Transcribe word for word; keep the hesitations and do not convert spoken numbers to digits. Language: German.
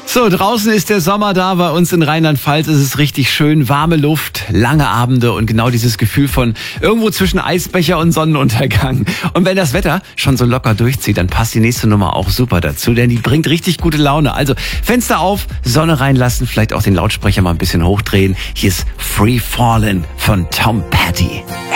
So, draußen ist der Sommer da, bei uns in Rheinland-Pfalz ist es richtig schön, warme Luft, lange Abende und genau dieses Gefühl von irgendwo zwischen Eisbecher und Sonnenuntergang. Und wenn das Wetter schon so locker durchzieht, dann passt die nächste Nummer auch super dazu, denn die bringt richtig gute Laune. Also Fenster auf, Sonne reinlassen, vielleicht auch den Lautsprecher mal ein bisschen hochdrehen. Hier ist Free Fallin' von Tom Petty.